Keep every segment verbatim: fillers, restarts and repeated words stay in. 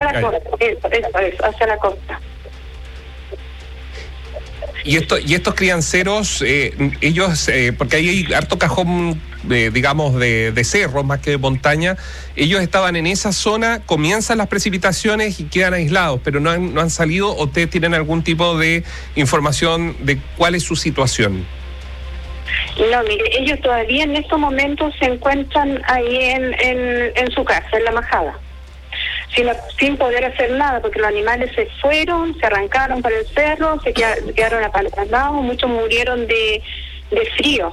la costa, eso, eso, eso, hacia la costa. Y, esto, y estos crianceros, eh, ellos, eh, porque ahí hay harto cajón, de, digamos, de, de cerros más que de montaña, ellos estaban en esa zona, comienzan las precipitaciones y quedan aislados, pero no han, no han salido, o ustedes tienen algún tipo de información de cuál es su situación. No, mire, ellos todavía en estos momentos se encuentran ahí en, en, en su casa, en la majada. Sin, sin poder hacer nada, porque los animales se fueron, se arrancaron para el cerro, se quedaron, se quedaron apantallados, muchos murieron de, de frío.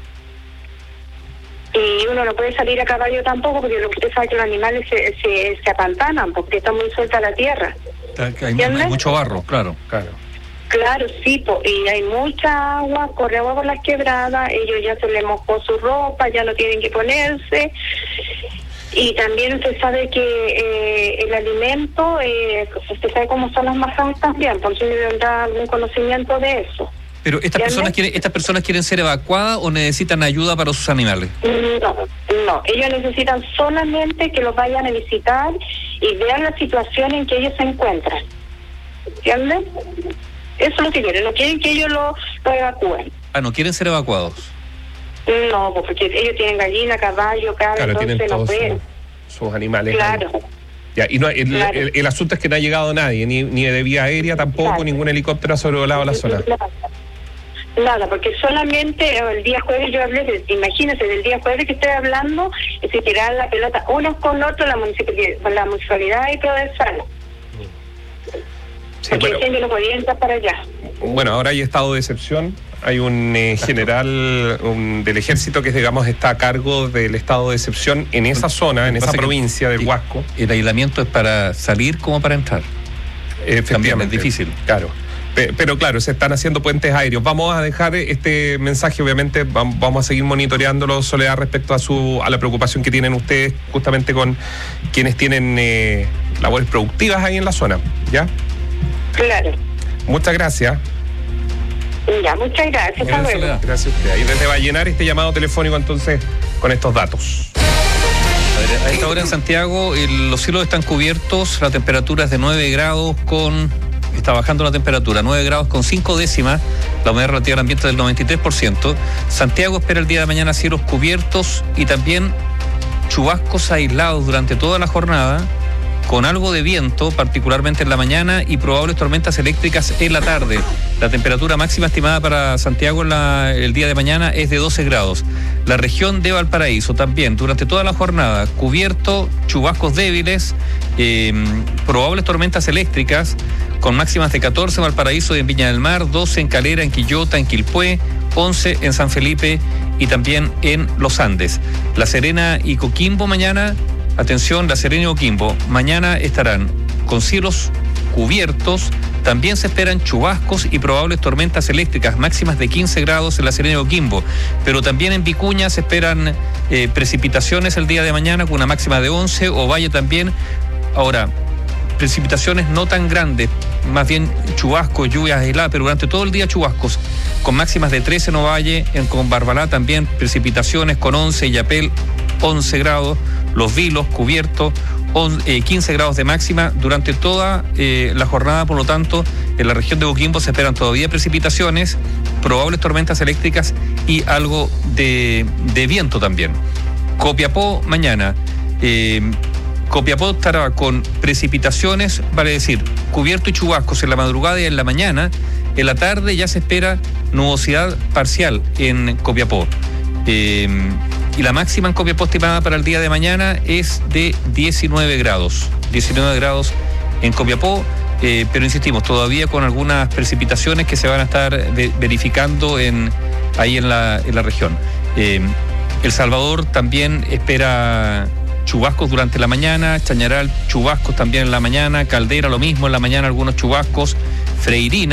Y uno no puede salir a caballo tampoco, porque lo que usted sabe es que los animales se, se, se apantanan, porque está muy suelta la tierra. Hay, hay mucho barro, claro, claro. Claro, sí, po, y hay mucha agua, corre agua por las quebradas, ellos ya se les mojó su ropa, ya no tienen que ponerse. Y también usted sabe que eh, el alimento, eh, usted sabe cómo son las majadas también, por si le da algún conocimiento de eso. Pero estas personas quieren, estas personas quieren ser evacuadas o necesitan ayuda para sus animales. No, no, ellos necesitan solamente que los vayan a visitar y vean la situación en que ellos se encuentran. ¿Entienden? Eso es lo que quieren, no quieren que ellos lo, lo evacúen. Ah, no quieren ser evacuados. No, porque ellos tienen gallina, caballo, cabra, claro, entonces tienen no todos pueden. Sus, sus animales. Claro. Ya, y no, el, claro. el, el asunto es que no ha llegado nadie, ni, ni de vía aérea tampoco, claro. Ningún helicóptero ha sobrevolado la zona. Nada, nada, porque solamente el día jueves yo hablé, de, imagínense, del día jueves que estoy hablando, y se tiraron la pelota unos con otros, la municipalidad, la municipalidad y Prodesal. Sí, porque bueno, no podía entrar para allá. Bueno, ahora hay estado de excepción. Hay un eh, general un, del ejército que, digamos, está a cargo del estado de excepción en esa zona, en esa provincia del Huasco. El aislamiento es para salir como para entrar. Efectivamente. Es difícil. Claro. Pero claro, se están haciendo puentes aéreos. Vamos a dejar este mensaje, obviamente, vamos a seguir monitoreándolo, Soledad, respecto a su a la preocupación que tienen ustedes justamente con quienes tienen eh, labores productivas ahí en la zona. ¿Ya? Claro. Muchas gracias. Ya, muchas gracias. Hasta luego. Gracias a usted. Ahí desde va a llenar este llamado telefónico entonces con estos datos. A, ver, a esta hora en Santiago el, los cielos están cubiertos, la temperatura es de nueve grados con... Está bajando la temperatura, nueve grados con cinco décimas, la humedad relativa del ambiente del noventa y tres por ciento. Santiago espera el día de mañana cielos cubiertos y también chubascos aislados durante toda la jornada, con algo de viento, particularmente en la mañana, y probables tormentas eléctricas en la tarde. La temperatura máxima estimada para Santiago en la, el día de mañana es de doce grados. La región de Valparaíso también, durante toda la jornada, cubierto, chubascos débiles, eh, probables tormentas eléctricas, con máximas de catorce en Valparaíso y en Viña del Mar, doce en Calera, en Quillota, en Quilpué, once en San Felipe y también en Los Andes. La Serena y Coquimbo mañana... Atención, La Serena y Coquimbo, mañana estarán con cielos cubiertos, también se esperan chubascos y probables tormentas eléctricas, máximas de quince grados en La Serena y Coquimbo, pero también en Vicuña se esperan eh, precipitaciones el día de mañana con una máxima de once, Ovalle también. Ahora, precipitaciones no tan grandes, más bien chubascos, lluvias aisladas, pero durante todo el día chubascos, con máximas de trece en Ovalle, en con Barbalá también precipitaciones con once, Yapel once grados, Los Vilos cubiertos, quince grados de máxima durante toda eh, la jornada. Por lo tanto, en la región de Coquimbo se esperan todavía precipitaciones, probables tormentas eléctricas y algo de, de viento también. Copiapó mañana, eh, Copiapó estará con precipitaciones, vale decir, cubierto y chubascos en la madrugada y en la mañana. En la tarde ya se espera nubosidad parcial en Copiapó. Eh, y la máxima en Copiapó estimada para el día de mañana es de diecinueve grados. diecinueve grados en Copiapó, eh, pero insistimos, todavía con algunas precipitaciones que se van a estar de, verificando en, ahí en la, en la región. Eh, El Salvador también espera chubascos durante la mañana, Chañaral chubascos también en la mañana, Caldera lo mismo en la mañana, algunos chubascos, Freirina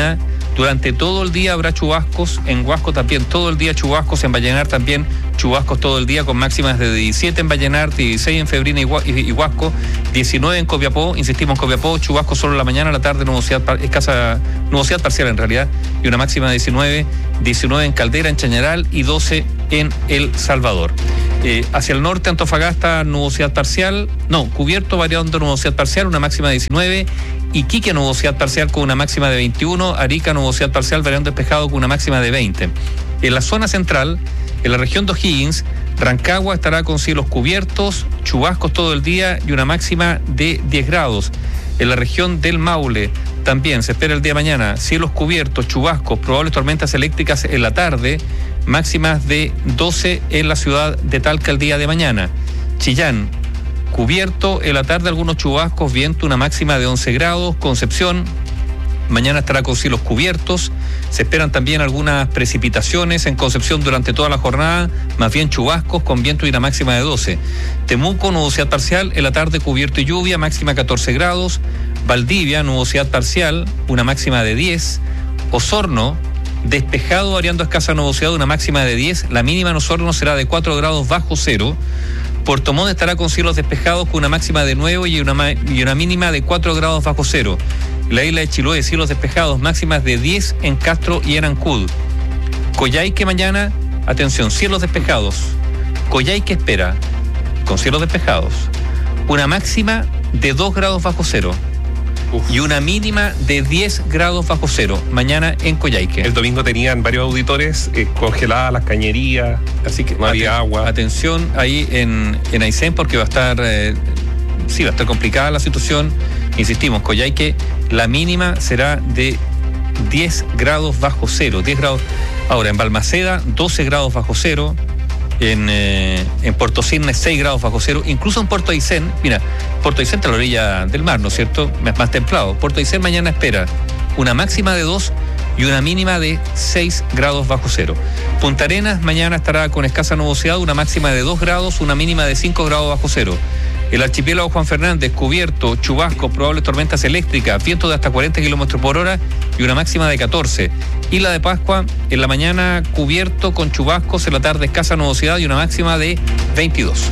Durante todo el día habrá chubascos, en Huasco también todo el día chubascos, en Vallenar también chubascos todo el día, con máximas de diecisiete en Vallenar, dieciséis en Febrina y Huasco, diecinueve en Copiapó, insistimos en Copiapó, chubascos solo en la mañana, a la tarde nubosidad, escasa nubosidad parcial en realidad, y una máxima de diecinueve, diecinueve en Caldera, en Chañaral y doce en El Salvador. Eh, hacia el norte, Antofagasta, nubosidad parcial, no, cubierto, variando nubosidad parcial, una máxima de diecinueve, Iquique, nubosidad parcial con una máxima de veintiuno, Arica, nubosidad parcial, variando despejado con una máxima de veinte. En la zona central, en la región de O'Higgins, Rancagua estará con cielos cubiertos, chubascos todo el día y una máxima de diez grados. En la región del Maule también se espera el día de mañana cielos cubiertos, chubascos, probables tormentas eléctricas en la tarde, máximas de doce en la ciudad de Talca el día de mañana. Chillán, cubierto, en la tarde algunos chubascos, viento, una máxima de once grados. Concepción, mañana estará con cielos cubiertos, se esperan también algunas precipitaciones en Concepción durante toda la jornada, más bien chubascos con viento y una máxima de doce. Temuco, nubosidad parcial, en la tarde cubierto y lluvia, máxima catorce grados. Valdivia, nubosidad parcial, una máxima de diez. Osorno, despejado, variando escasa nubosidad, una máxima de diez. La mínima en Osorno será de cuatro grados bajo cero. Puerto Montt estará con cielos despejados con una máxima de nueve y una, y una mínima de cuatro grados bajo cero. La isla de Chiloé, cielos despejados, máximas de diez en Castro y en Ancud. Coyhaique mañana, atención, cielos despejados. Coyhaique espera, con cielos despejados, una máxima de dos grados bajo cero. Uf. Y una mínima de diez grados bajo cero, mañana en Coyhaique. El domingo tenían varios auditores eh, congeladas las cañerías, así que no había agua. Atención ahí en, en Aysén, porque va a estar, eh, sí, va a estar complicada la situación. Insistimos, Coyhaique, la mínima será de diez grados bajo cero, diez grados. Ahora, en Balmaceda, doce grados bajo cero. En, eh, en Puerto Cisnes, seis grados bajo cero. Incluso en Puerto Aysén, mira, Puerto Aysén está a la orilla del mar, ¿no es cierto? Es más templado. Puerto Aysén mañana espera una máxima de dos y una mínima de seis grados bajo cero. Punta Arenas mañana estará con escasa nubosidad, una máxima de dos grados, una mínima de cinco grados bajo cero. El archipiélago Juan Fernández, cubierto, chubascos, probables tormentas eléctricas, vientos de hasta cuarenta kilómetros por hora y una máxima de catorce. Isla de Pascua, en la mañana cubierto con chubascos, en la tarde escasa nubosidad y una máxima de veintidós.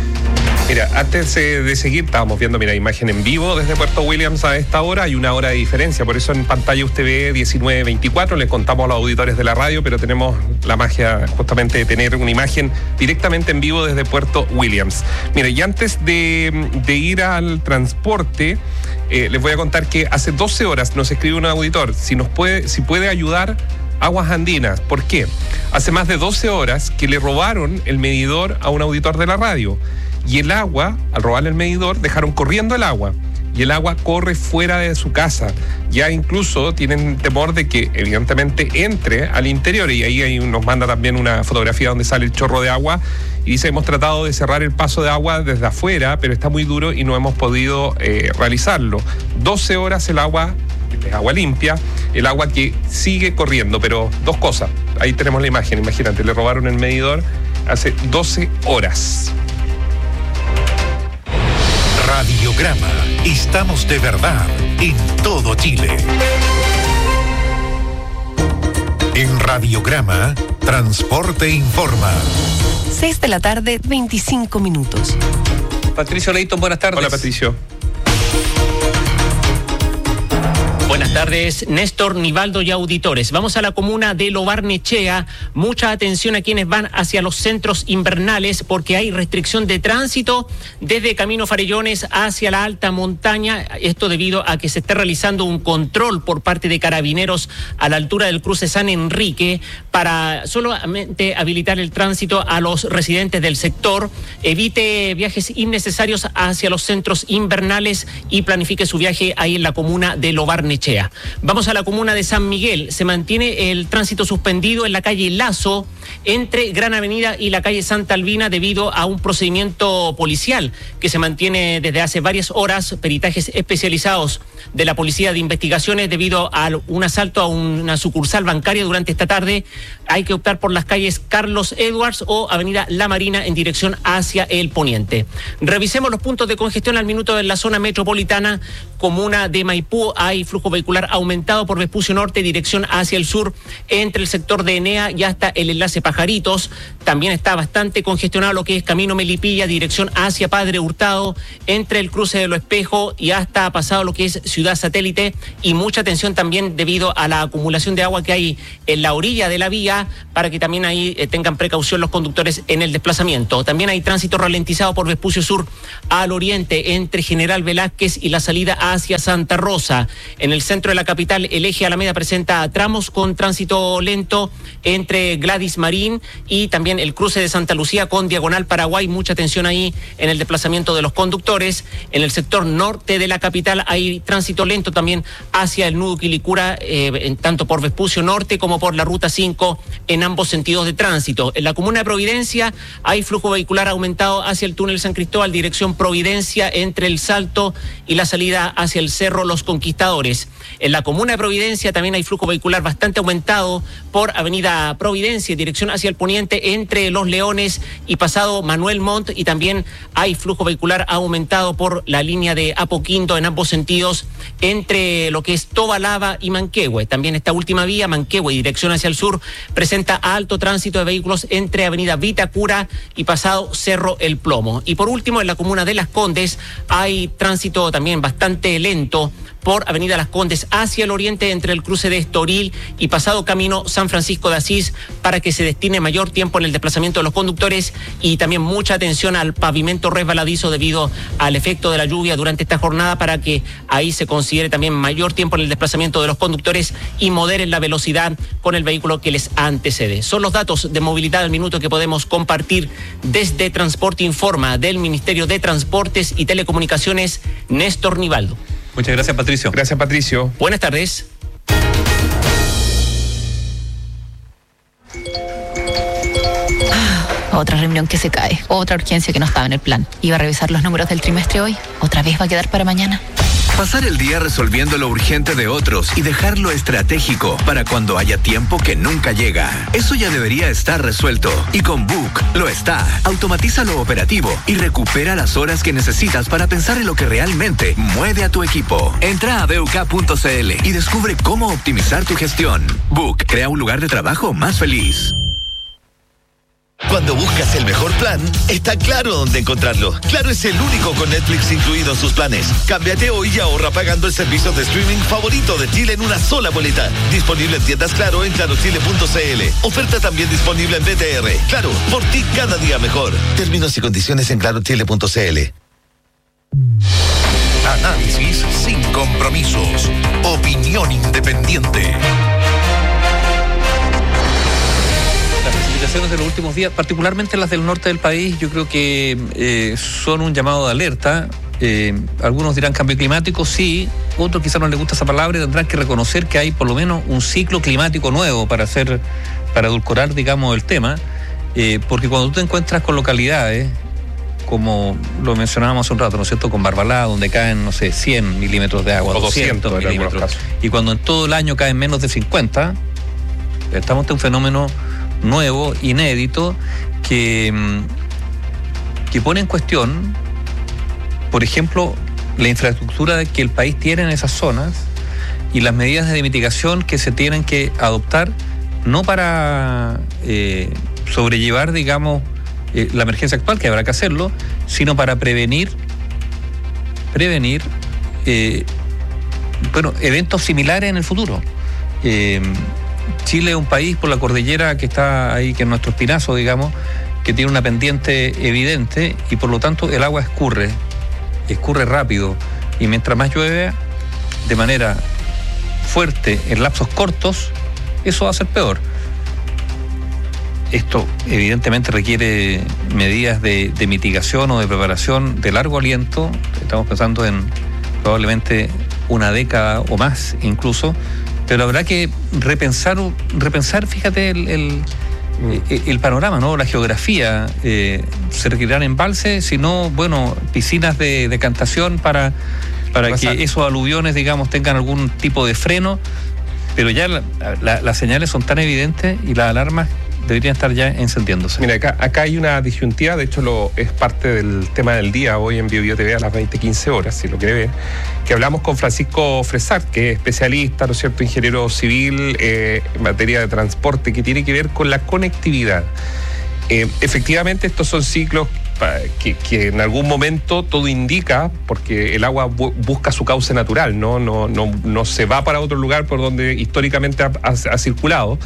Mira, antes eh, de seguir, estábamos viendo, mira, imagen en vivo desde Puerto Williams a esta hora, hay una hora de diferencia, por eso en pantalla usted ve diecinueve veinticuatro, les contamos a los auditores de la radio, pero tenemos la magia justamente de tener una imagen directamente en vivo desde Puerto Williams. Mira, y antes de, de ir al transporte, eh, les voy a contar que hace doce horas nos escribe un auditor, si nos puede, si puede ayudar Aguas Andinas. ¿Por qué? Hace más de doce horas que le robaron el medidor a un auditor de la radio. Y el agua, al robarle el medidor, dejaron corriendo el agua. Y el agua corre fuera de su casa. Ya incluso tienen temor de que, evidentemente, entre al interior. Y ahí, ahí nos manda también una fotografía donde sale el chorro de agua. Y dice, hemos tratado de cerrar el paso de agua desde afuera, pero está muy duro y no hemos podido eh, realizarlo. doce horas el agua, es agua limpia, el agua que sigue corriendo. Pero dos cosas, ahí tenemos la imagen, imagínate, le robaron el medidor hace doce horas. Radiograma. Estamos de verdad en todo Chile. En Radiograma, Transporte Informa. seis de la tarde, veinticinco minutos. Patricio Leighton, buenas tardes. Hola, Patricio. Buenas tardes, Néstor, Nivaldo y auditores. Vamos a la comuna de Lo Barnechea. Mucha atención a quienes van hacia los centros invernales porque hay restricción de tránsito desde Camino Farellones hacia la alta montaña. Esto debido a que se está realizando un control por parte de carabineros a la altura del cruce San Enrique para solamente habilitar el tránsito a los residentes del sector. Evite viajes innecesarios hacia los centros invernales y planifique su viaje ahí en la comuna de Lo Barnechea. Vamos a la comuna de San Miguel. Se mantiene el tránsito suspendido en la calle Lazo entre Gran Avenida y la calle Santa Albina debido a un procedimiento policial que se mantiene desde hace varias horas. Peritajes especializados de la Policía de Investigaciones debido a un asalto a una sucursal bancaria durante esta tarde. Hay que optar por las calles Carlos Edwards o Avenida La Marina en dirección hacia el poniente. Revisemos los puntos de congestión al minuto en la zona metropolitana. Comuna de Maipú hay flujo vehicular vehicular aumentado por Vespucio Norte, dirección hacia el sur, entre el sector de Enea y hasta el enlace Pajaritos. También está bastante congestionado lo que es Camino Melipilla, dirección hacia Padre Hurtado, entre el cruce de Lo Espejo y hasta pasado lo que es Ciudad Satélite, y mucha atención también debido a la acumulación de agua que hay en la orilla de la vía, para que también ahí eh, tengan precaución los conductores en el desplazamiento. También hay tránsito ralentizado por Vespucio Sur al oriente, entre General Velázquez y la salida hacia Santa Rosa. En el centro de la capital, el eje Alameda presenta tramos con tránsito lento entre Gladys Marín y también el cruce de Santa Lucía con diagonal Paraguay. Mucha atención ahí en el desplazamiento de los conductores. En el sector norte de la capital hay tránsito lento también hacia el nudo Quilicura, eh, en, tanto por Vespucio Norte como por la ruta cinco, en ambos sentidos de tránsito. En la comuna de Providencia hay flujo vehicular aumentado hacia el túnel San Cristóbal, dirección Providencia, entre el Salto y la salida hacia el Cerro Los Conquistadores. En la comuna de Providencia también hay flujo vehicular bastante aumentado por avenida Providencia, dirección hacia el poniente, entre Los Leones y pasado Manuel Montt, y también hay flujo vehicular aumentado por la línea de Apoquindo en ambos sentidos, entre lo que es Tobalaba y Manquehue. También esta última vía, Manquehue, dirección hacia el sur, presenta alto tránsito de vehículos entre avenida Vitacura y pasado Cerro El Plomo. Y por último, en la comuna de Las Condes hay tránsito también bastante lento por avenida Las Condes hacia el oriente, entre el cruce de Estoril y pasado camino San Francisco de Asís, para que se destine mayor tiempo en el desplazamiento de los conductores, y también mucha atención al pavimento resbaladizo debido al efecto de la lluvia durante esta jornada, para que ahí se considere también mayor tiempo en el desplazamiento de los conductores y moderen la velocidad con el vehículo que les antecede. Son los datos de movilidad al minuto que podemos compartir desde Transporte Informa del Ministerio de Transportes y Telecomunicaciones, Néstor Nivaldo. Muchas gracias, Patricio. Gracias, Patricio. Buenas tardes. Otra reunión que se cae, otra urgencia que no estaba en el plan. Iba a revisar los números del trimestre hoy, otra vez va a quedar para mañana. Pasar el día resolviendo lo urgente de otros y dejar lo estratégico para cuando haya tiempo que nunca llega. Eso ya debería estar resuelto. Y con Book lo está. Automatiza lo operativo y recupera las horas que necesitas para pensar en lo que realmente mueve a tu equipo. Entra a b u k punto c l y descubre cómo optimizar tu gestión. Book crea un lugar de trabajo más feliz. Cuando buscas el mejor plan, está Claro dónde encontrarlo. Claro es el único con Netflix incluido en sus planes. Cámbiate hoy y ahorra pagando el servicio de streaming favorito de Chile en una sola boleta. Disponible en tiendas Claro en claro chile punto c l. Oferta también disponible en B T R. Claro, por ti cada día mejor. Términos y condiciones en claro chile punto c l. Análisis sin compromisos. Opinión independiente. Las precipitaciones de los últimos días, particularmente las del norte del país, yo creo que eh, son un llamado de alerta. Eh, algunos dirán cambio climático, sí, otros quizás no les gusta esa palabra y tendrán que reconocer que hay por lo menos un ciclo climático nuevo para hacer, para edulcorar, digamos, el tema, eh, porque cuando tú te encuentras con localidades, como lo mencionábamos hace un rato, ¿no es cierto?, con Barbalá, donde caen, no sé, cien milímetros de agua, o doscientos milímetros, y cuando en todo el año caen menos de cincuenta, estamos ante un fenómeno nuevo, inédito, que, que pone en cuestión, por ejemplo, la infraestructura que el país tiene en esas zonas y las medidas de mitigación que se tienen que adoptar, no para eh, sobrellevar, digamos, eh, la emergencia actual, que habrá que hacerlo, sino para prevenir, prevenir, eh, bueno, eventos similares en el futuro. Eh, Chile es un país por la cordillera que está ahí, que es nuestro espinazo, digamos, que tiene una pendiente evidente y por lo tanto el agua escurre, escurre rápido, y mientras más llueve de manera fuerte en lapsos cortos, eso va a ser peor. Esto evidentemente requiere medidas de, de mitigación o de preparación de largo aliento. Estamos pensando en probablemente una década o más incluso, pero habrá que repensar, repensar, fíjate, el, el, el panorama, ¿no? La geografía. Eh, se requerirán embalses, sino, bueno, piscinas de decantación para, para que esos aluviones, digamos, tengan algún tipo de freno, pero ya la, la, las señales son tan evidentes y las alarmas deberían estar ya encendiéndose. Mira, acá, acá hay una disyuntiva, de hecho lo es parte del tema del día hoy en BioBio T V a las veinte quince horas, si lo quiere ver, que hablamos con Francisco Fresart, que es especialista, ¿no es cierto?, ingeniero civil eh, en materia de transporte, que tiene que ver con la conectividad. Eh, efectivamente, estos son ciclos Que, que en algún momento todo indica, porque el agua bu- busca su cauce natural, ¿no? No, no, no se va para otro lugar por donde históricamente ha, ha, ha circulado.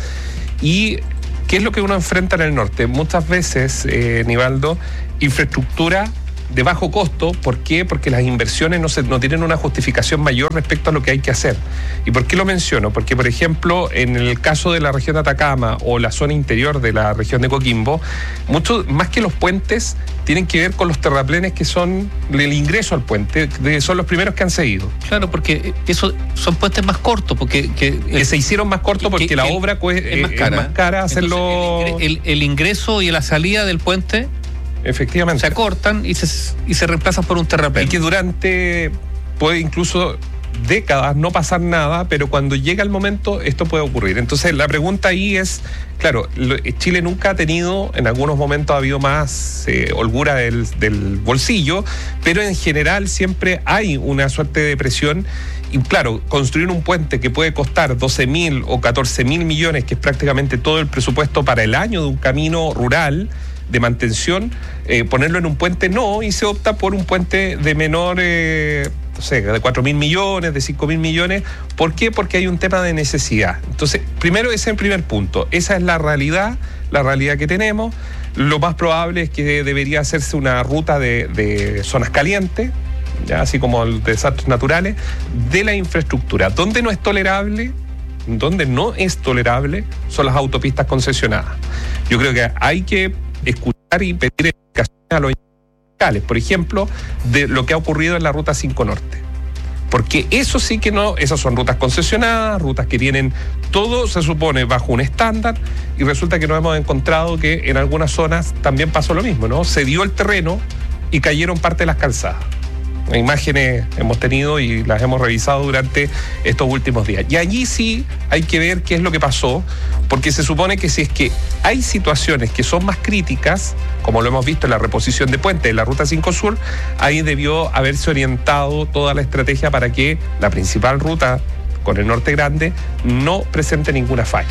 Y ¿qué es lo que uno enfrenta en el norte? Muchas veces, eh, Nivaldo, infraestructura de bajo costo. ¿Por qué? Porque las inversiones no, se, no tienen una justificación mayor respecto a lo que hay que hacer. ¿Y por qué lo menciono? Porque, por ejemplo, en el caso de la región de Atacama o la zona interior de la región de Coquimbo, mucho más que los puentes tienen que ver con los terraplenes que son el ingreso al puente, de, son los primeros que han seguido. Claro, porque eso son puentes más cortos, porque que, que el, se hicieron más cortos porque que, la que obra pues, es, más cara. es más cara hacerlo. Entonces, el, el, el ingreso y la salida del puente efectivamente se acortan y se, y se reemplazan por un terraplén. Y que durante, puede incluso décadas no pasar nada, pero cuando llega el momento esto puede ocurrir. Entonces la pregunta ahí es, claro, Chile nunca ha tenido, en algunos momentos ha habido más eh, holgura del, del bolsillo, pero en general siempre hay una suerte de presión. Y claro, construir un puente que puede costar doce mil o catorce mil millones, que es prácticamente todo el presupuesto para el año de un camino rural de mantención, eh, ponerlo en un puente no, y se opta por un puente de menor, eh, no sé, de cuatro mil millones, de cinco mil millones. ¿Por qué? Porque hay un tema de necesidad. Entonces, primero ese es el primer punto. Esa es la realidad, la realidad que tenemos. Lo más probable es que debería hacerse una ruta de, de zonas calientes, ya, así como los desastres naturales, de la infraestructura. Donde no es tolerable, donde no es tolerable, son las autopistas concesionadas. Yo creo que hay que escuchar y pedir explicaciones a los locales, por ejemplo, de lo que ha ocurrido en la Ruta cinco Norte. Porque eso sí que no, esas son rutas concesionadas, rutas que tienen todo, se supone, bajo un estándar, y resulta que nos hemos encontrado que en algunas zonas también pasó lo mismo, ¿no? Se dio el terreno y cayeron parte de las calzadas. Imágenes hemos tenido y las hemos revisado durante estos últimos días. Y allí sí hay que ver qué es lo que pasó, porque se supone que si es que hay situaciones que son más críticas, como lo hemos visto en la reposición de puentes de la Ruta cinco Sur, ahí debió haberse orientado toda la estrategia para que la principal ruta con el norte grande no presente ninguna falla.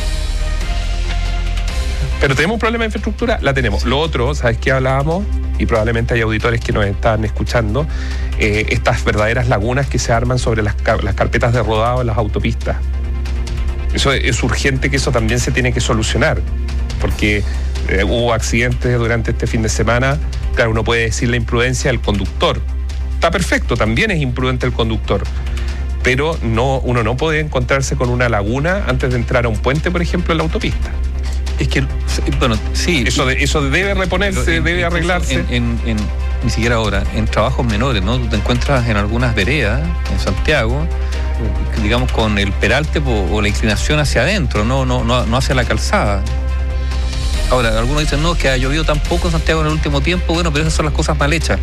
Pero tenemos un problema de infraestructura, la tenemos. Lo otro, ¿sabes qué hablábamos? Y probablemente hay auditores que nos están escuchando, eh, estas verdaderas lagunas que se arman sobre las, las carpetas de rodado en las autopistas. Eso es, es urgente, que eso también se tiene que solucionar, porque eh, hubo accidentes durante este fin de semana. Claro, uno puede decir la imprudencia del conductor. Está perfecto, también es imprudente el conductor. Pero no, uno no puede encontrarse con una laguna antes de entrar a un puente, por ejemplo, en la autopista. Es que, bueno, sí. Eso, de, eso debe reponerse, en, debe arreglarse. En, en, en, ni siquiera ahora, en trabajos menores, ¿no? Tú te encuentras en algunas veredas, en Santiago, digamos, con el peralte o, o la inclinación hacia adentro, no, no, no, no hacia la calzada. Ahora, algunos dicen, no, que ha llovido tan poco en Santiago en el último tiempo. Bueno, pero esas son las cosas mal hechas.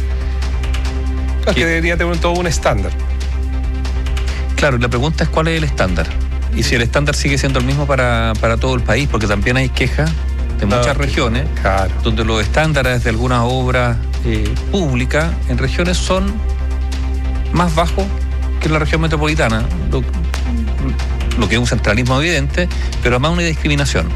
Es que, que debería tener todo un estándar. Claro, y la pregunta es cuál es el estándar. Y si el estándar sigue siendo el mismo para, para todo el país, porque también hay quejas de muchas no, regiones, claro, donde los estándares de algunas obras eh, públicas en regiones son más bajos que en la región metropolitana, lo, lo que es un centralismo evidente, pero además una discriminación.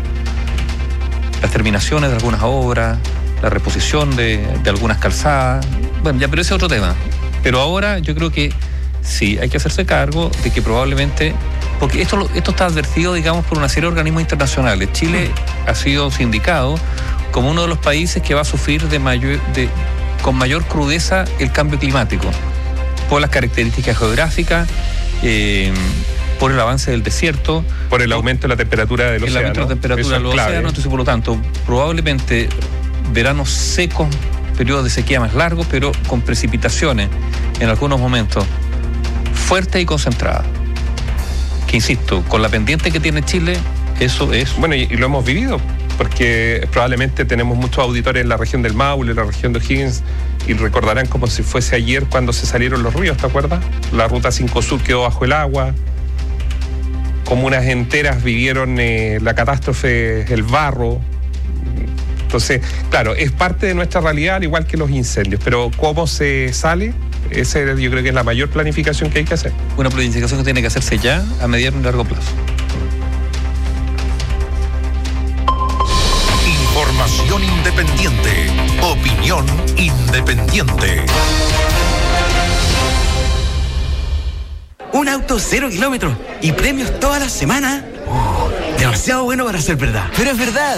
Las terminaciones de algunas obras, la reposición de, de algunas calzadas, bueno, ya, pero ese es otro tema. Pero ahora yo creo que sí, hay que hacerse cargo de que probablemente, porque esto, esto está advertido, digamos, por una serie de organismos internacionales. Chile ha sido sindicado como uno de los países que va a sufrir de mayor, de, con mayor crudeza el cambio climático, por las características geográficas, eh, por el avance del desierto, por el aumento de la temperatura del océano. El aumento de la temperatura del océano, entonces por lo tanto, probablemente veranos secos, periodos de sequía más largos, pero con precipitaciones en algunos momentos fuertes y concentradas. Que insisto, con la pendiente que tiene Chile, eso es... Bueno, y, y lo hemos vivido, porque probablemente tenemos muchos auditores en la región del Maule, en la región de O'Higgins, y recordarán como si fuese ayer cuando se salieron los ríos, ¿te acuerdas? La Ruta cinco Sur quedó bajo el agua. comunas enteras vivieron eh, la catástrofe, el barro. Entonces, claro, es parte de nuestra realidad, al igual que los incendios, pero ¿cómo se sale? Esa yo creo que es la mayor planificación que hay que hacer. Una planificación que tiene que hacerse ya, a mediano y largo plazo. Información independiente. Opinión independiente. Un auto cero kilómetros y premios todas las semanas. Uh, demasiado bueno para ser verdad. Pero es verdad.